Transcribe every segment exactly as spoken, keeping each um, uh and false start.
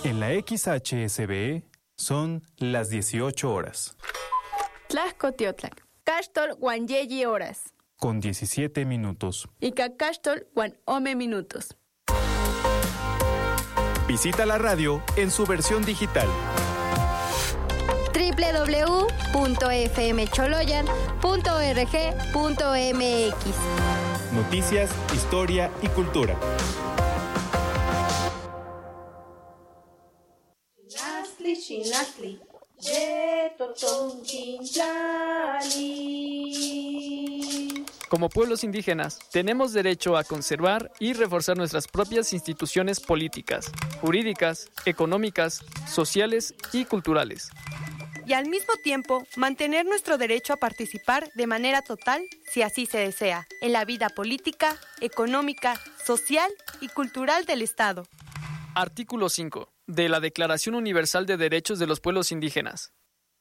En la X H S B son las dieciocho horas. Tlajcotiotlac, Caxtol guan yeyi horas. Con diecisiete minutos. Y Caxtol guan ome minutos. Visita la radio en su versión digital. doble u doble u doble u punto f m choloyan punto org punto m x. Noticias, historia y cultura. Chinasli, chinasli, yetoton chinchali. Como pueblos indígenas, tenemos derecho a conservar y reforzar nuestras propias instituciones políticas, jurídicas, económicas, sociales y culturales. Y al mismo tiempo, mantener nuestro derecho a participar de manera total, si así se desea, en la vida política, económica, social y cultural del Estado. Artículo cinco de la Declaración Universal de Derechos de los Pueblos Indígenas.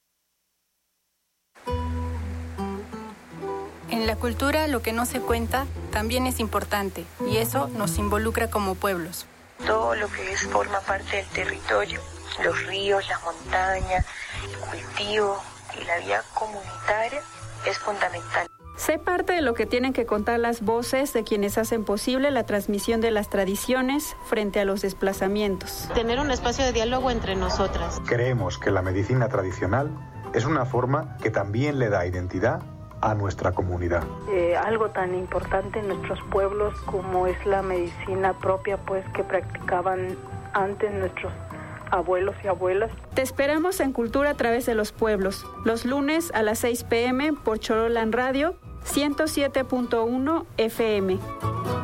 En la cultura, lo que no se cuenta también es importante, y eso nos involucra como pueblos. Todo lo que es forma parte del territorio, los ríos, las montañas, el cultivo y la vida comunitaria es fundamental. Sé parte de lo que tienen que contar las voces de quienes hacen posible la transmisión de las tradiciones frente a los desplazamientos. Tener un espacio de diálogo entre nosotras. Creemos que la medicina tradicional es una forma que también le da identidad a nuestra comunidad. Eh, algo tan importante en nuestros pueblos como es la medicina propia, pues que practicaban antes nuestros abuelos y abuelas. Te esperamos en Cultura a través de los pueblos, los lunes a las seis p m por Chololan Radio ciento siete punto uno F M.